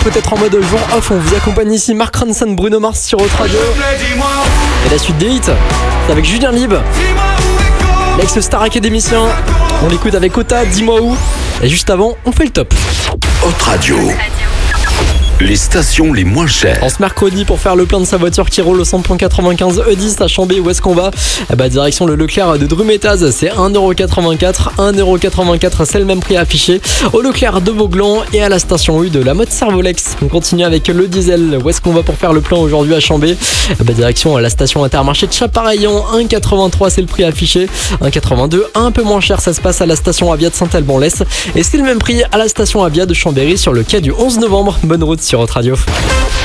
peut-être en mode jour off. On vous accompagne ici, Mark Ronson, Bruno Mars sur Haute Radio. Et la suite des hits, c'est avec Julien Lieb, l'ex-star académicien. On l'écoute avec Ota, Dis-moi où. Et juste avant, on fait le top. Haute Radio. Les stations les moins chères. En ce mercredi, pour faire le plein de sa voiture qui roule au 100.95 E10 à Chambé, où est-ce qu'on va ? Direction le Leclerc de Drumétaz, c'est 1,84€. 1,84€, c'est le même prix affiché au Leclerc de Vauglan et à la station U de la Motte Servolex. On continue avec le diesel. Où est-ce qu'on va pour faire le plein aujourd'hui à Chambé ? Direction la station Intermarché de Chapareillon, 1,83€, c'est le prix affiché. 1,82€, un peu moins cher, ça se passe à la station Avia de Saint-Alban-l'Est. Et c'est le même prix à la station Avia de Chambéry sur le quai du 11 novembre. Bonne route sur Haute Radio.